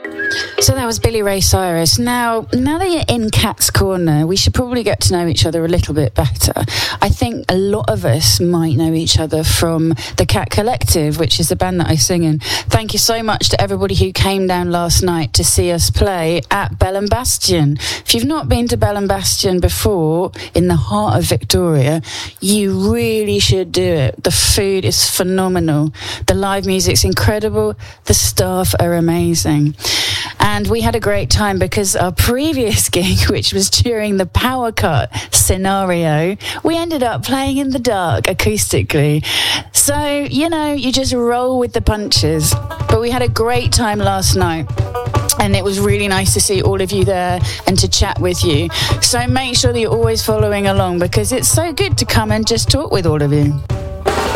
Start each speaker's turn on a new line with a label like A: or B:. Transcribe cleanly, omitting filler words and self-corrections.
A: So that was Billy Ray Cyrus. Now that you're in Cat's Corner, we should probably get to know each other a little bit better. I think a lot of us might know each other from the Cat Collective, which is the band that I sing in. Thank you so much to everybody who came down last night to see us play at Bell and Bastion. If you've not been to Bell and Bastion before, in the heart of Victoria, you really should do it. The food is phenomenal. The live music's incredible. The staff are amazing. And we had a great time because our previous gig, which was during the power cut scenario, we ended up playing in the dark acoustically. So, you just roll with the punches. But we had a great time last night. And it was really nice to see all of you there and to chat with you. So make sure that you're always following along because it's so good to come and just talk with all of you.